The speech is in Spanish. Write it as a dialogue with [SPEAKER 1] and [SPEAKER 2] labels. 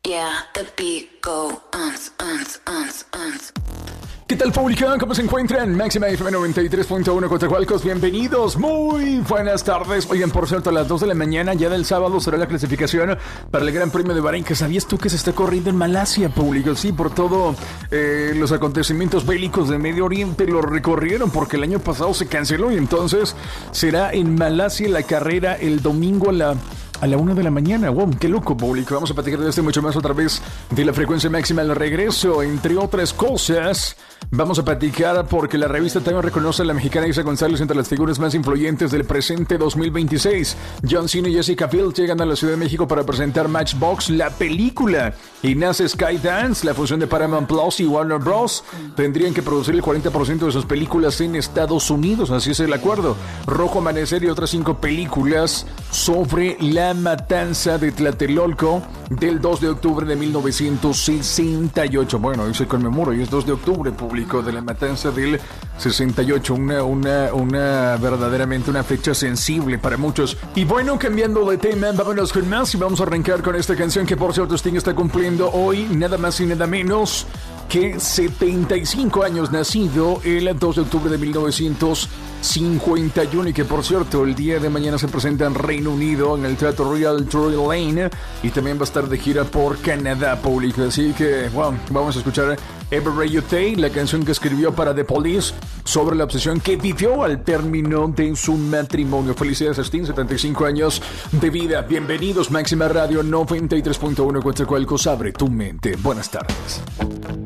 [SPEAKER 1] Yeah, the beat go uns.
[SPEAKER 2] ¿Qué tal, público? ¿Cómo se encuentran? Máxima FM 93.1 Coatzacoalcos, bienvenidos, muy buenas tardes. Oigan, por cierto, a las 2 de la mañana ya del sábado será la clasificación para el Gran Premio de Bahrein. ¿Que sabías tú que se está corriendo en Malasia, público? Sí, por todo los acontecimientos bélicos de Medio Oriente lo recorrieron porque el año pasado se canceló y entonces será en Malasia la carrera el domingo a la 1 de la mañana. Wow, qué loco, público. Vamos a platicar de esto y mucho más otra vez de la frecuencia máxima al regreso. Entre otras cosas, vamos a platicar porque la revista Time reconoce a la mexicana Isa González entre las figuras más influyentes del presente 2026. John Cena y Jessica Biel llegan a la Ciudad de México para presentar Matchbox, la película. Y nace Skydance, la fusión de Paramount Plus y Warner Bros. Tendrían que producir el 40% de sus películas en Estados Unidos, así es el acuerdo. Rojo Amanecer y otras 5 películas sobre la matanza de Tlatelolco del 2 de octubre de 1968. Bueno, hoy se conmemora y es 2 de octubre, público, de la matanza del 68. Una verdaderamente una fecha sensible para muchos. Y bueno, cambiando de tema, vámonos con más y vamos a arrancar con esta canción que, por cierto, Sting está cumpliendo hoy nada más y nada menos que 75 años, nacido el 2 de octubre de 1951 y que, por cierto, el día de mañana se presenta en Reino Unido en el Teatro Royal Drury Lane y también va a estar de gira por Canadá, público. Así que, bueno, vamos a escuchar Every You Take, la canción que escribió para The Police sobre la obsesión que vivió al término de su matrimonio. Felicidades a Sting, 75 años de vida. Bienvenidos, Máxima Radio 93.1 Coatzacoalcos, abre tu mente. Buenas tardes.